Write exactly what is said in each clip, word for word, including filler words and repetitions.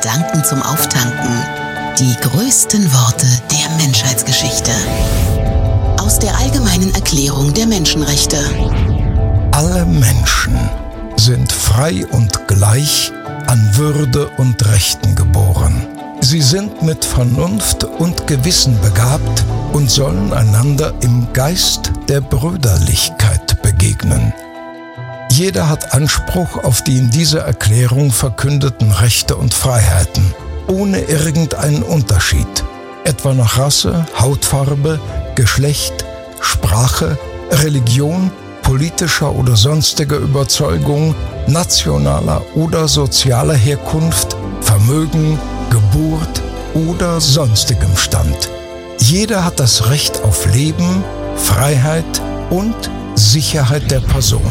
Gedanken zum Auftanken. Die größten Worte der Menschheitsgeschichte. Aus der Allgemeinen Erklärung der Menschenrechte. Alle Menschen sind frei und gleich an Würde und Rechten geboren. Sie sind mit Vernunft und Gewissen begabt und sollen einander im Geist der Brüderlichkeit begegnen. Jeder hat Anspruch auf die in dieser Erklärung verkündeten Rechte und Freiheiten, ohne irgendeinen Unterschied, etwa nach Rasse, Hautfarbe, Geschlecht, Sprache, Religion, politischer oder sonstiger Überzeugung, nationaler oder sozialer Herkunft, Vermögen, Geburt oder sonstigem Stand. Jeder hat das Recht auf Leben, Freiheit und Sicherheit der Person.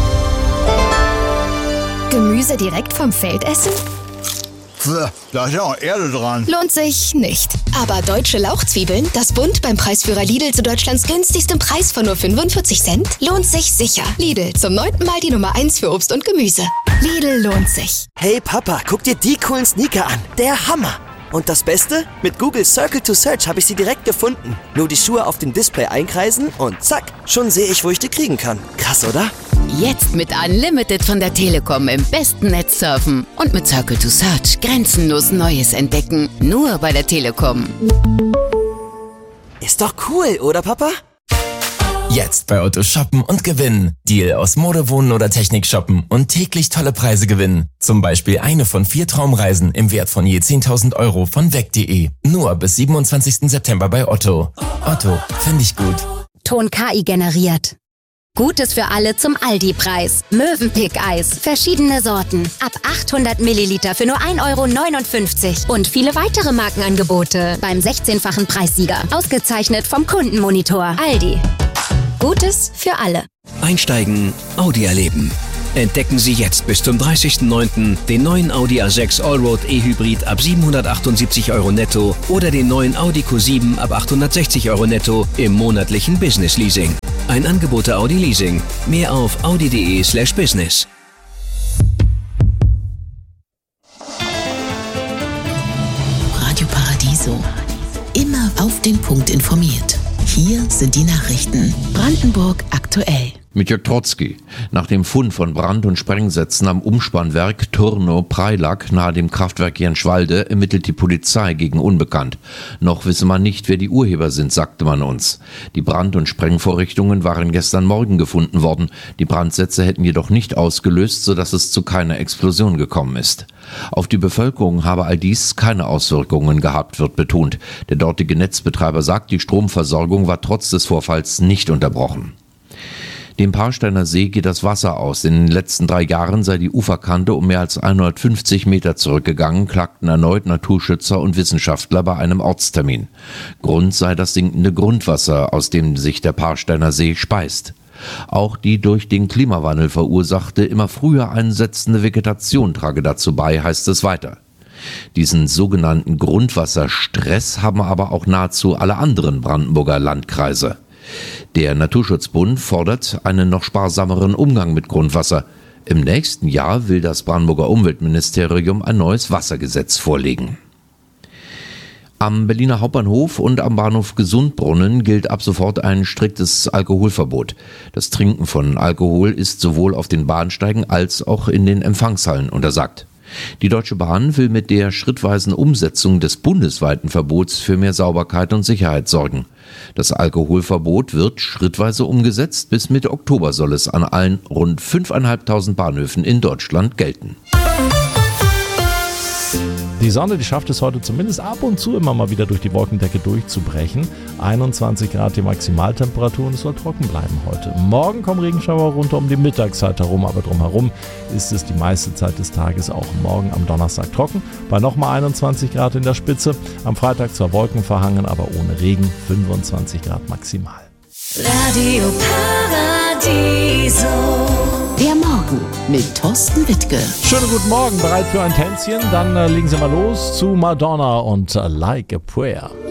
Gemüse direkt vom Feld essen? Pff, da ist ja auch Erde dran. Lohnt sich nicht. Aber deutsche Lauchzwiebeln, das Bund beim Preisführer Lidl zu Deutschlands günstigstem Preis von nur fünfundvierzig Cent, lohnt sich sicher. Lidl, zum neunten Mal die Nummer eins für Obst und Gemüse. Lidl lohnt sich. Hey Papa, guck dir die coolen Sneaker an. Der Hammer. Und das Beste? Mit Google Circle to Search habe ich sie direkt gefunden. Nur die Schuhe auf dem Display einkreisen und zack, schon sehe ich, wo ich die kriegen kann. Krass, oder? Jetzt mit Unlimited von der Telekom im besten Netz surfen und mit Circle to Search grenzenlos Neues entdecken. Nur bei der Telekom. Ist doch cool, oder Papa? Jetzt bei Otto shoppen und gewinnen. Deal aus Mode, Wohnen oder Technik shoppen und täglich tolle Preise gewinnen. Zum Beispiel eine von vier Traumreisen im Wert von je zehntausend Euro von weg punkt de. Nur bis siebenundzwanzigsten September bei Otto. Otto, finde ich gut. Ton K I generiert. Gutes für alle zum Aldi-Preis. Mövenpick-Eis. Verschiedene Sorten. Ab achthundert Milliliter für nur ein Euro neunundfünfzig. Und viele weitere Markenangebote beim sechzehnfachen Preissieger. Ausgezeichnet vom Kundenmonitor. Aldi. Gutes für alle. Einsteigen, Audi erleben. Entdecken Sie jetzt bis zum dreißigsten neunten den neuen Audi A sechs Allroad E-Hybrid ab siebenhundertachtundsiebzig Euro netto oder den neuen Audi Q sieben ab achthundertsechzig Euro netto im monatlichen Business Leasing. Ein Angebot der Audi Leasing. Mehr auf audi.de slash business. Radio Paradiso. Immer auf den Punkt informiert. Hier sind die Nachrichten. Brandenburg aktuell. Mit Jörg Trotzki. Nach dem Fund von Brand- und Sprengsätzen am Umspannwerk Turno-Preilack nahe dem Kraftwerk Jenschwalde ermittelt die Polizei gegen Unbekannt. Noch wisse man nicht, wer die Urheber sind, sagte man uns. Die Brand- und Sprengvorrichtungen waren gestern Morgen gefunden worden. Die Brandsätze hätten jedoch nicht ausgelöst, sodass es zu keiner Explosion gekommen ist. Auf die Bevölkerung habe all dies keine Auswirkungen gehabt, wird betont. Der dortige Netzbetreiber sagt, die Stromversorgung war trotz des Vorfalls nicht unterbrochen. Dem Paarsteiner See geht das Wasser aus. In den letzten drei Jahren sei die Uferkante um mehr als hundertfünfzig Meter zurückgegangen, klagten erneut Naturschützer und Wissenschaftler bei einem Ortstermin. Grund sei das sinkende Grundwasser, aus dem sich der Paarsteiner See speist. Auch die durch den Klimawandel verursachte, immer früher einsetzende Vegetation trage dazu bei, heißt es weiter. Diesen sogenannten Grundwasserstress haben aber auch nahezu alle anderen Brandenburger Landkreise. Der Naturschutzbund fordert einen noch sparsameren Umgang mit Grundwasser. Im nächsten Jahr will das Brandenburger Umweltministerium ein neues Wassergesetz vorlegen. Am Berliner Hauptbahnhof und am Bahnhof Gesundbrunnen gilt ab sofort ein striktes Alkoholverbot. Das Trinken von Alkohol ist sowohl auf den Bahnsteigen als auch in den Empfangshallen untersagt. Die Deutsche Bahn will mit der schrittweisen Umsetzung des bundesweiten Verbots für mehr Sauberkeit und Sicherheit sorgen. Das Alkoholverbot wird schrittweise umgesetzt. Bis Mitte Oktober soll es an allen rund fünftausendfünfhundert Bahnhöfen in Deutschland gelten. Die Sonne, die schafft es heute zumindest ab und zu immer mal wieder durch die Wolkendecke durchzubrechen. einundzwanzig Grad die Maximaltemperatur und es soll trocken bleiben heute. Morgen kommen Regenschauer runter um die Mittagszeit herum, aber drumherum ist es die meiste Zeit des Tages auch morgen am Donnerstag trocken. Bei nochmal einundzwanzig Grad in der Spitze. Am Freitag zwar Wolken verhangen, aber ohne Regen, fünfundzwanzig Grad maximal. Radio Paradiso. Der Morgen mit Thorsten Wittke. Schönen guten Morgen, bereit für ein Tänzchen? Dann äh, legen Sie mal los zu Madonna und uh, Like a Prayer.